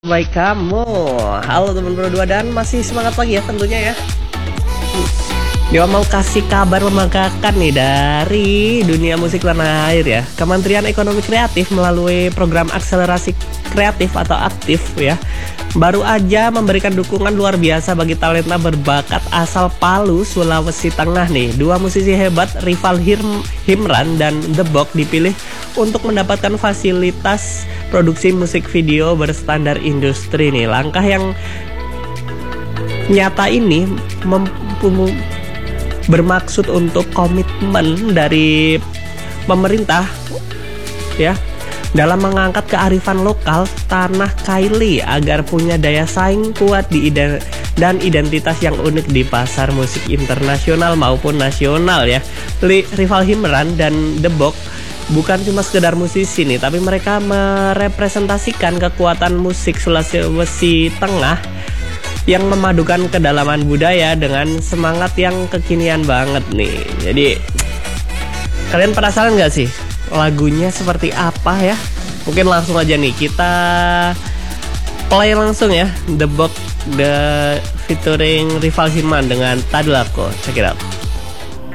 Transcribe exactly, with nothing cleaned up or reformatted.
Baik kamu. Halo teman berdua dan masih semangat lagi ya tentunya ya. Dia mau kasih kabar membanggakan nih dari dunia musik tanah air ya. Kementerian Ekonomi Kreatif melalui program akselerasi kreatif atau aktif ya, baru aja memberikan dukungan luar biasa bagi talenta berbakat asal Palu, Sulawesi Tengah nih. Dua musisi hebat, Rival Him Himran dan The Box, dipilih untuk mendapatkan fasilitas produksi musik video berstandar industri nih. Langkah yang nyata ini mempunyai bermaksud untuk komitmen dari pemerintah ya dalam mengangkat kearifan lokal tanah Kaili agar punya daya saing kuat di ide dan identitas yang unik di pasar musik internasional maupun nasional ya. Rival Himran dan The Box bukan cuma sekedar musisi nih, tapi mereka merepresentasikan kekuatan musik Sulawesi Tengah yang memadukan kedalaman budaya dengan semangat yang kekinian banget nih. Jadi kalian penasaran gak sih lagunya seperti apa ya? Mungkin langsung aja nih kita play langsung ya. The Box, The featuring Rival Himran dengan Tadulako. Check it out.